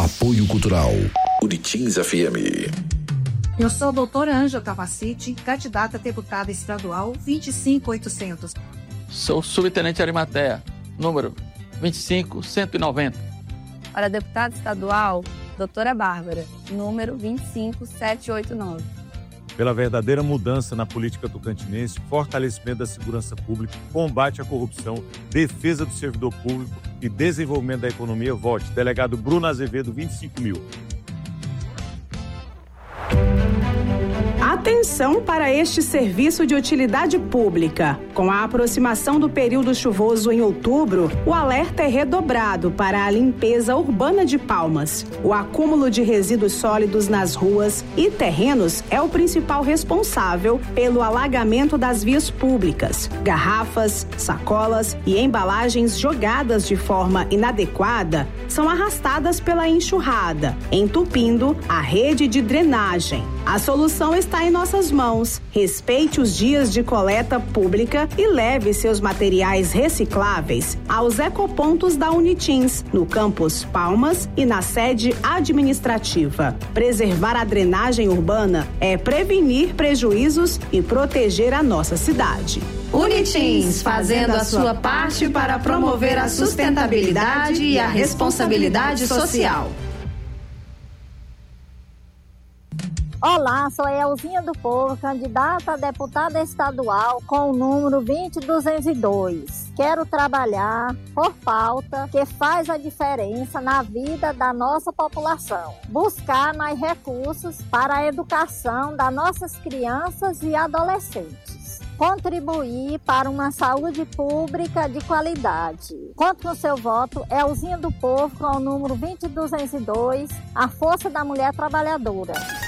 Apoio Cultural Uritins FM. Eu sou a doutora Ângela Capacete, candidata a deputada estadual 25800. Sou subtenente Arimatea, número 25190. Para deputada estadual, doutora Bárbara, número 25789. Pela verdadeira mudança na política tocantinense, fortalecimento da segurança pública, combate à corrupção, defesa do servidor público e desenvolvimento da economia, vote delegado Bruno Azevedo, 25.000. Atenção para este serviço de utilidade pública. Com a aproximação do período chuvoso em outubro, o alerta é redobrado para a limpeza urbana de Palmas. O acúmulo de resíduos sólidos nas ruas e terrenos é o principal responsável pelo alagamento das vias públicas. Garrafas, sacolas e embalagens jogadas de forma inadequada são arrastadas pela enxurrada, entupindo a rede de drenagem. A solução está em nossas mãos. Respeite os dias de coleta pública e leve seus materiais recicláveis aos ecopontos da Unitins, no campus Palmas e na sede administrativa. Preservar a drenagem urbana é prevenir prejuízos e proteger a nossa cidade. Unitins, fazendo a sua parte para promover a sustentabilidade e a responsabilidade social. Olá, sou a Elzinha do Povo, candidata a deputada estadual com o número 20202. Quero trabalhar por pauta que faz a diferença na vida da nossa população. Buscar mais recursos para a educação das nossas crianças e adolescentes. Contribuir para uma saúde pública de qualidade. Conto no seu voto, Elzinha do Povo, com o número 20202, a força da mulher trabalhadora.